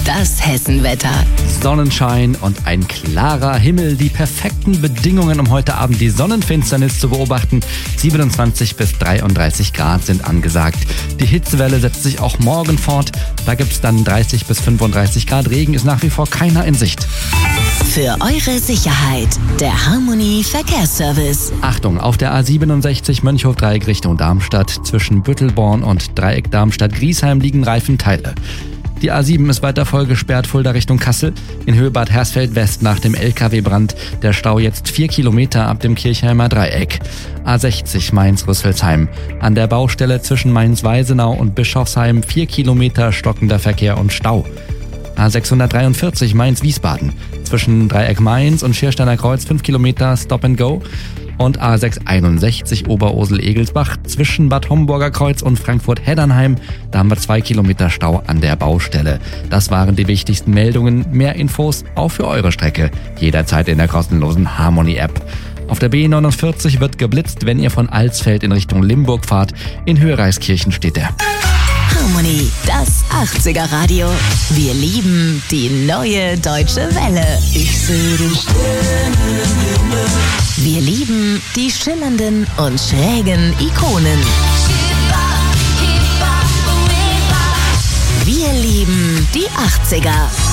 das Hessenwetter. Sonnenschein und ein klarer Himmel. Die perfekten Bedingungen, um heute Abend die Sonnenfinsternis zu beobachten. 27 bis 33 Grad sind angesagt. Die Hitzewelle setzt sich auch morgen fort. Da gibt's dann 30 bis 35 Grad. Regen ist nach wie vor keiner in Sicht. Für eure Sicherheit, der Harmony Verkehrsservice. Achtung, auf der A67 Mönchhof-Dreieck Richtung Darmstadt. Zwischen Büttelborn und Dreieck Darmstadt-Griesheim liegen Reifenteile. Die A7 ist weiter voll gesperrt, Fulda Richtung Kassel. In Höhe Bad Hersfeld West nach dem LKW-Brand. Der Stau jetzt 4 Kilometer ab dem Kirchheimer Dreieck. A60 Mainz-Rüsselsheim. An der Baustelle zwischen Mainz-Weisenau und Bischofsheim 4 Kilometer stockender Verkehr und Stau. A643 Mainz-Wiesbaden. Zwischen Dreieck Mainz und Schiersteiner Kreuz 5 Kilometer Stop and Go. Und A661 Oberursel-Egelsbach zwischen Bad Homburger Kreuz und Frankfurt-Heddernheim. Da haben wir 2 Kilometer Stau an der Baustelle. Das waren die wichtigsten Meldungen. Mehr Infos auch für eure Strecke. Jederzeit in der kostenlosen Harmony-App. Auf der B49 wird geblitzt, wenn ihr von Alsfeld in Richtung Limburg fahrt. In Höhe Reiskirchen steht der. Harmony, das 80er Radio. Wir lieben die neue deutsche Welle. Ich sehe den Sternenhimmel. Wir lieben die schillernden und schrägen Ikonen. Wir lieben die 80er.